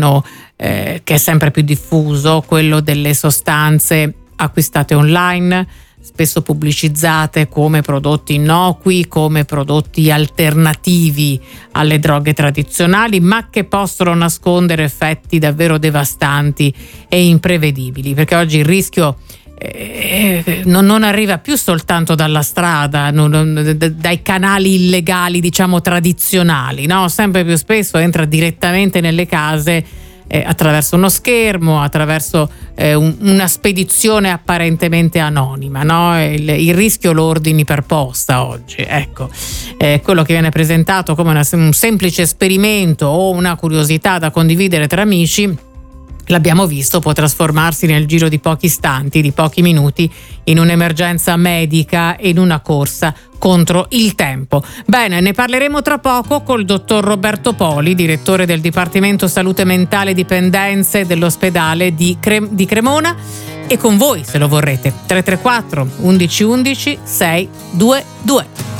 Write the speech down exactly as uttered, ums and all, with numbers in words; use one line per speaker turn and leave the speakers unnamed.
fenomeno eh, che è sempre più diffuso, quello delle sostanze acquistate online, spesso pubblicizzate come prodotti innocui, come prodotti alternativi alle droghe tradizionali, ma che possono nascondere effetti davvero devastanti e imprevedibili, perché oggi il rischio eh, non, non arriva più soltanto dalla strada, non, non, dai canali illegali, diciamo tradizionali, no? Sempre più spesso entra direttamente nelle case Eh, attraverso uno schermo, attraverso eh, un, una spedizione apparentemente anonima, no? il, il rischio lo ordini per posta oggi, ecco. Eh, quello che viene presentato come una, un semplice esperimento o una curiosità da condividere tra amici, l'abbiamo visto, può trasformarsi nel giro di pochi istanti, di pochi minuti, in un'emergenza medica e in una corsa contro il tempo. Bene, ne parleremo tra poco col dottor Roberto Poli, direttore del Dipartimento Salute Mentale e Dipendenze dell'ospedale di, Cre- di Cremona, e con voi se lo vorrete. tre tre quattro undici undici sei due due.